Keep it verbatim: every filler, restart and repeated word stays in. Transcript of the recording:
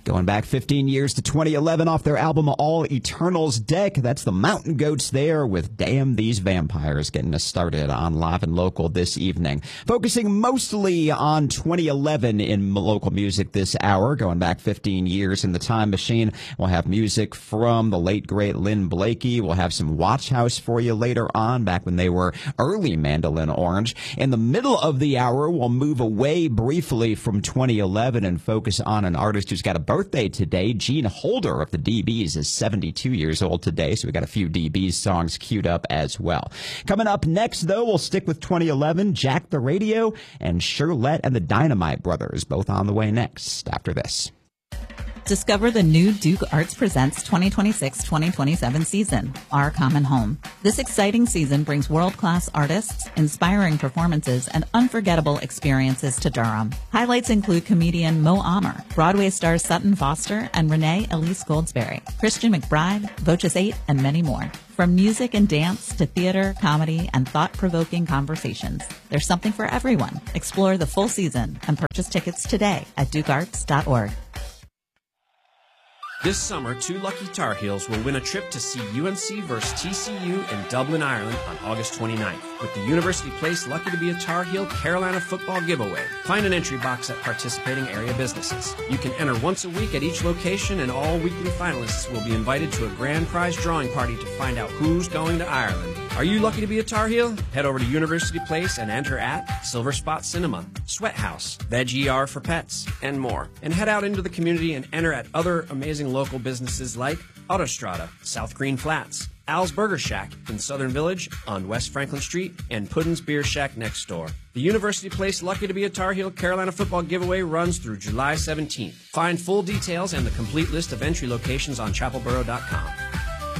Going back fifteen years to twenty eleven off their album All Eternal's Deck. That's the Mountain Goats there with Damn These Vampires getting us started on Live and Local this evening. Focusing mostly on twenty eleven in local music this hour. Going back fifteen years in the time machine. We'll have music from the late, great Lynn Blakey. We'll have some Watch House for you later on, back when they were early Mandolin Orange. In the middle of the hour, we'll move away briefly from twenty eleven and focus on an artist who's got a birthday today. Gene Holder of the D Bs is seventy-two years old today, so we got a few D Bs songs queued up as well. Coming up next, though, we'll stick with twenty eleven, Jack the Radio, and Shirlette and the Dynamite Brothers, both on the way next after this. Discover the new Duke Arts Presents twenty twenty-six twenty twenty-seven season, Our Common Home. This exciting season brings world-class artists, inspiring performances, and unforgettable experiences to Durham. Highlights include comedian Mo Amer, Broadway stars Sutton Foster and Renee Elise Goldsberry, Christian McBride, Voces eight, and many more. From music and dance to theater, comedy, and thought-provoking conversations, there's something for everyone. Explore the full season and purchase tickets today at duke arts dot org. This summer, two lucky Tar Heels will win a trip to see U N C versus T C U in Dublin, Ireland on August twenty-ninth with the University Place Lucky to be a Tar Heel Carolina football giveaway. Find an entry box at participating area businesses. You can enter once a week at each location, and all weekly finalists will be invited to a grand prize drawing party to find out who's going to Ireland. Are you lucky to be a Tar Heel? Head over to University Place and enter at Silver Spot Cinema, Sweat House, Veg E R for Pets, and more. And head out into the community and enter at other amazing local businesses like Autostrada, South Green Flats, Al's Burger Shack in Southern Village on West Franklin Street, and Puddin's Beer Shack next door. The University Place Lucky to be a Tar Heel Carolina football giveaway runs through July seventeenth. Find full details and the complete list of entry locations on chapel borough dot com.